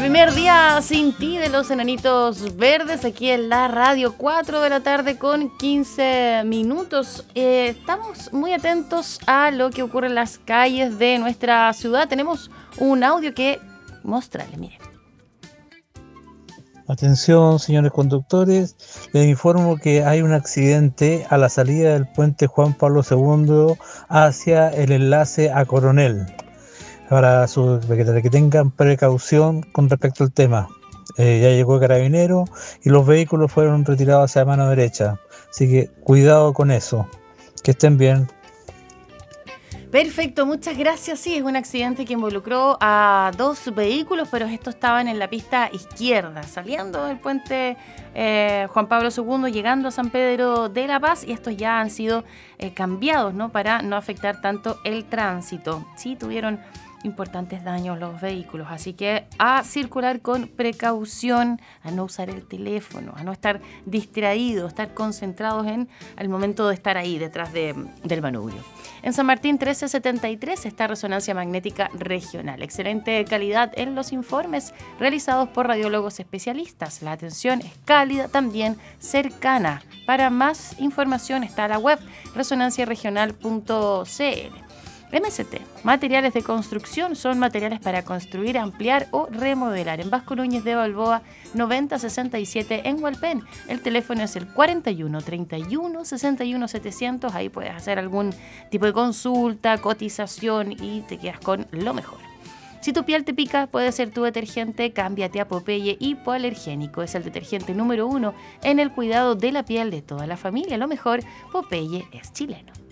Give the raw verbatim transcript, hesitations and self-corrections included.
primer día sin ti de los Enanitos Verdes aquí en la radio, cuatro de la tarde con quince minutos. Eh, estamos muy atentos a lo que ocurre en las calles de nuestra ciudad. Tenemos un audio que mostrarle, miren. Atención, señores conductores, les informo que hay un accidente a la salida del puente Juan Pablo segundo hacia el enlace a Coronel. Para, su, para que tengan precaución con respecto al tema. Eh, ya llegó el carabinero y los vehículos fueron retirados hacia la mano derecha. Así que cuidado con eso. Que estén bien. Perfecto, muchas gracias. Sí, es un accidente que involucró a dos vehículos, pero estos estaban en la pista izquierda, saliendo del puente eh, Juan Pablo segundo, llegando a San Pedro de la Paz, y estos ya han sido eh, cambiados, ¿no? Para no afectar tanto el tránsito. Sí, tuvieron importantes daños los vehículos, así que a circular con precaución, a no usar el teléfono, a no estar distraídos, estar concentrados en el momento de estar ahí detrás de, del manubrio. En San Martín trece setenta y tres está Resonancia Magnética Regional. Excelente calidad en los informes realizados por radiólogos especialistas. La atención es cálida, también cercana. Para más información está la web resonancia regional punto c l. M S T, materiales de construcción, son materiales para construir, ampliar o remodelar. En Vasco Núñez de Balboa, noventa sesenta y siete en Hualpén. El teléfono es el cuarenta y uno treinta y uno sesenta y uno setecientos. Ahí puedes hacer algún tipo de consulta, cotización y te quedas con lo mejor. Si tu piel te pica, puede ser tu detergente, cámbiate a Popeye Hipoalergénico. Es el detergente número uno en el cuidado de la piel de toda la familia. Lo mejor, Popeye es chileno.